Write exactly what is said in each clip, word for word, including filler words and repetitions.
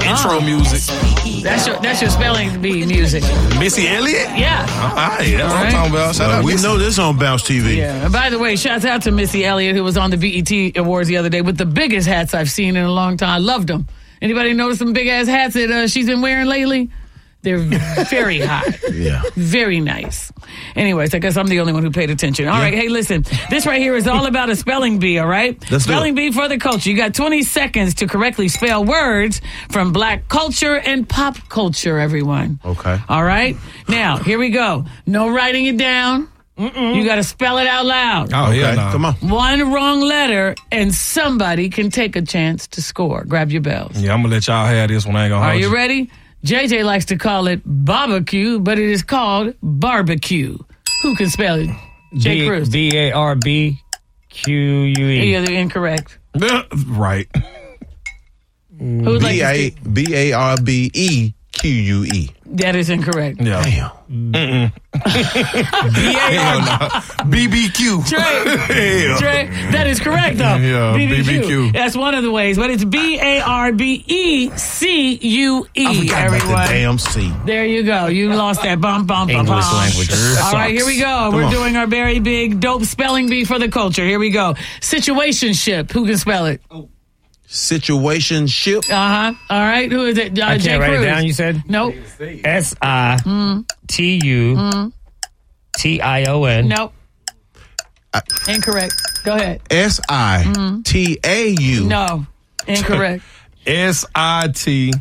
intro Oh. music. That's your that's your spelling bee music. Missy Elliott? Yeah. All right, that's All what right. I'm talking about. Shout Well, out we Missy. know this on Bounce T V. Yeah. And by the way, shouts out to Missy Elliott, who was on the B E T Awards the other day with the biggest hats I've seen in a long time. I loved them. Anybody notice some big ass hats that uh, she's been wearing lately? They're very hot. Yeah. Very nice. Anyways, I guess I'm the only one who paid attention. All right, hey, listen. This right here is all about a spelling bee, all right? Let's do spelling it. bee for the culture. You got twenty seconds to correctly spell words from black culture and pop culture, everyone. Okay. All right? Now, here we go. No writing it down. Mm-mm. You got to spell it out loud. Oh, yeah, Okay, nah. come on. One wrong letter, and somebody can take a chance to score. Grab your bells. Yeah, I'm going to let y'all have this one. I ain't going to Are hold you you. ready? J J likes to call it barbecue, but it is called barbecue. Who can spell it? Jay B- Cruz. B A R B Q U E. Yeah, they're incorrect. Right. Who would like B to A speak? B A R B E Q U E. That is incorrect. Yeah. Damn. Hell no. B B Q. Trey, Hell. Trey, that is correct though. Yeah, B B Q. B B Q. That's one of the ways, but it's B A R B E C U E. I forgot about the Everyone. damn C. There you go. You lost that bump, bump, bump, English bump. language All right, here we go. We're on. doing our very big dope spelling bee for the culture. Here we go. Situationship. Who can spell it? Situationship. Uh huh. All right. Who is it? Uh, I Jay can't write Cruz. it down, you said? Nope. S I T U T I O N. Nope. Incorrect. Go ahead. S I T A U. No. Incorrect. S I T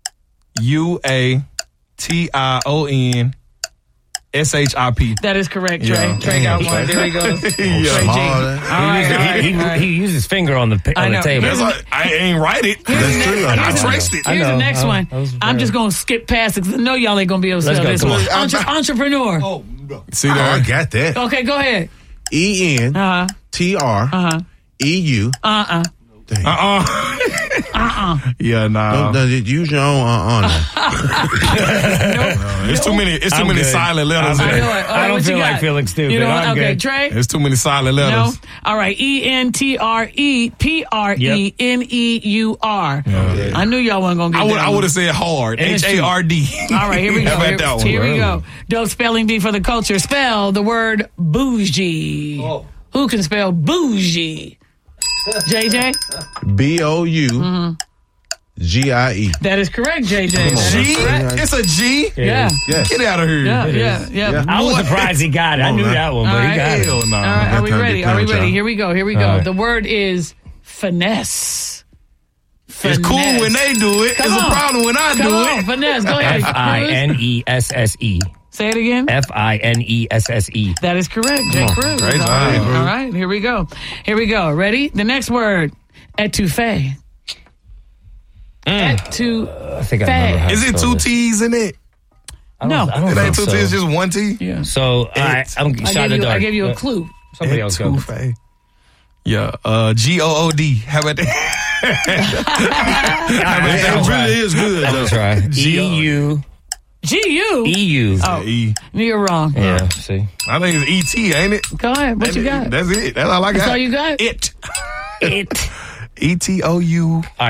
U A T I O N S H I P. That is correct, Trey. Yeah. Trey got one. There he goes. Trey G. All small, right. eh? All right. He, all right. he, he used his finger on the pa- I on the know. table. Here's That's like, I ain't write it. That's true. I I know. traced it. I Here's know. the next I- one. I was I'm very- just going to skip past it because I know y'all ain't going to be able to Let's spell go, this come one. on. Entre- entrepreneur. See Oh, I there? got that. Okay, go ahead. E N Uh-huh. T R Uh-huh. E U. Uh-uh. Damn. Uh-uh. Uh-uh. Yeah, nah. Don't- don't- Use your own uh uh. It's too many. It's too I'm many good. silent letters. I'm I there. know it. All right, I don't what you feel like got? feeling stupid. You know what? I'm Okay, good. Trey? There's too many silent No. letters. All right. E N T R E P R E N E U R. I knew y'all wasn't going to get I would. that I one. would have said hard. And it's H A R D. All right, here we go. How about Here, that one? here we go. Dope spelling bee for the culture. Spell the word bougie. Who can spell bougie? J J? B O U G I E. That is correct, J J. Come on, That is G? correct. It's a G? Yeah. Yes. Get out of here. Yeah, yeah, yeah. Yeah. I was surprised he got it. I Come on, knew man. that one, All but right. he got it. Hell no. All right, are we time to ready? get Are we playing with ready? y'all. Here we go. Here we go. All right. The word is finesse. It's cool Finesse. when they do it. Come it's on. a problem when I Come do on, it. finesse. Go ahead. F I N E S S E. Say it again. F I N E S S E. That is correct, Jay Cruz. Great All job, right. Cruz. All right, here we go. Here we go. Ready? The next word, etouffee. Etouffee. I think I remember how to Is it spell two this. T's in it? I don't- No. I don't It ain't think two so. T's, just one T? Yeah. So, I, I'm I shot gave, in the you, I dark. gave you a Uh, clue. Somebody else go. Etouffee. Yeah, uh, G O O D. How about that? It really is good. I'm though. gonna try. E U G U. E U. Oh, E. you're wrong. Yeah. See. I think it's E T, ain't it? Go ahead. What you got? That's it. That's all I got. That's all you got? It. It. E T O U. All right.